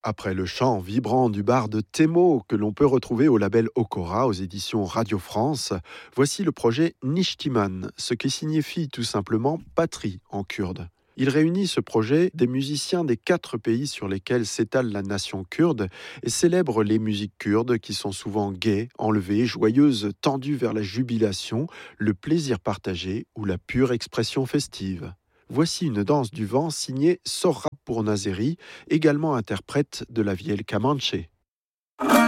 Après le chant vibrant du barde Temo que l'on peut retrouver au label Okora aux éditions Radio France, voici le projet Nishtiman, ce qui signifie tout simplement patrie en kurde. Il réunit ce projet des musiciens des 4 pays sur lesquels s'étale la nation kurde et célèbre les musiques kurdes qui sont souvent gaies, enlevées, joyeuses, tendues vers la jubilation, le plaisir partagé ou la pure expression festive. Voici une danse du vent signée Sohrab Pournazeri, également interprète de la vieille Kamanché.